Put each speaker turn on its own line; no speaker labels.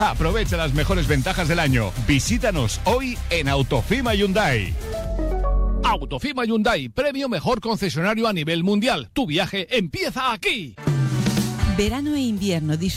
Aprovecha las mejores ventajas del año. Visítanos hoy en Autofima Hyundai.
Autofima Hyundai, premio mejor concesionario a nivel mundial. Tu viaje empieza aquí.
Verano e invierno.